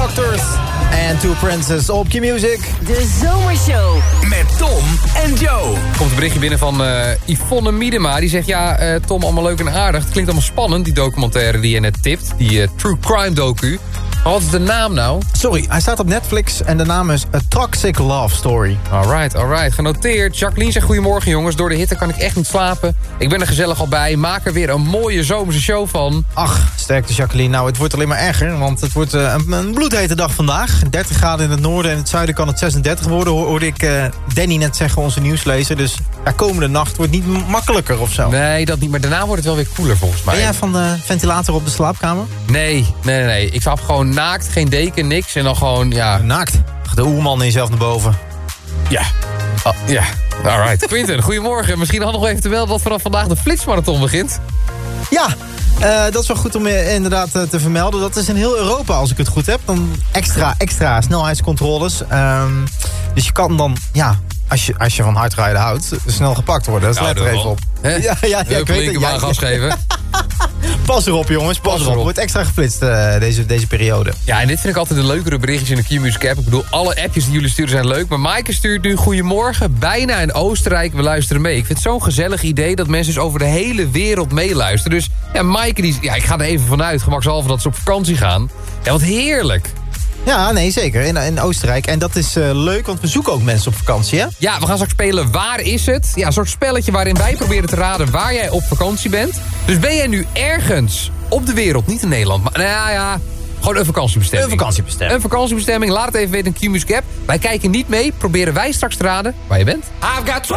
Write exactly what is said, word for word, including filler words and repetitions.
Doctors en Two Princes op Q-Music. De Zomershow. Met Tom en Joe. Komt een berichtje binnen van uh, Yvonne Miedema. Die zegt, ja, uh, Tom, allemaal leuk en aardig. Het klinkt allemaal spannend, die documentaire die je net tipt. Die uh, True Crime docu. Maar wat is de naam nou? Sorry, hij staat op Netflix en de naam is A Toxic Love Story. Alright, alright. Genoteerd. Jacqueline zegt, goedemorgen jongens. Door de hitte kan ik echt niet slapen. Ik ben er gezellig al bij. Maak er weer een mooie zomerse show van. Ach, sterkte Jacqueline. Nou, het wordt alleen maar erger, want het wordt uh, een, een bloedhete dag vandaag. dertig graden in het noorden en het zuiden kan het zesendertig worden, hoorde ik uh, Danny net zeggen, onze nieuwslezer. Dus ja, komende nacht wordt niet makkelijker of zo. Nee, dat niet. Maar daarna wordt het wel weer koeler volgens mij. Ben jij van de ventilator op de slaapkamer? Nee, nee, nee. nee. Ik slaap gewoon naakt, geen deken, niks. En dan gewoon, ja... Naakt? De oerman in jezelf naar boven. Ja. Oh, ja. Alright. Quinten, goedemorgen. Misschien had nog even te melden dat vanaf vandaag de flitsmarathon begint. Ja, uh, dat is wel goed om uh, inderdaad uh, te vermelden. Dat is in heel Europa, als ik het goed heb. Dan extra, extra snelheidscontroles. Um, dus je kan dan, ja... Als je, als je van hardrijden houdt, snel gepakt worden. Dus nou, let er even op. He? Ja, ja, ja, ik weet het. Ja, gas geven. Pas erop, jongens. Pas, pas erop. erop. Wordt extra geflitst uh, deze, deze periode. Ja, en dit vind ik altijd de leukere berichtjes in de Q-Music app. Ik bedoel, alle appjes die jullie sturen zijn leuk. Maar Maaike stuurt nu goedemorgen. Bijna in Oostenrijk, we luisteren mee. Ik vind het zo'n gezellig idee dat mensen dus over de hele wereld meeluisteren. Dus ja, Maaike, die, ja, ik ga er even vanuit, gemakshalve dat ze op vakantie gaan. Ja, wat heerlijk. Ja, nee, zeker. In, in Oostenrijk. En dat is uh, leuk, want we zoeken ook mensen op vakantie, hè? Ja, we gaan straks spelen Waar is het? Ja, een soort spelletje waarin wij proberen te raden waar jij op vakantie bent. Dus ben jij nu ergens op de wereld, niet in Nederland, maar nou ja, gewoon een vakantiebestemming. Een vakantiebestemming. Een vakantiebestemming. Laat het even weten in Q-Music app. Wij kijken niet mee, proberen wij straks te raden waar je bent. I've got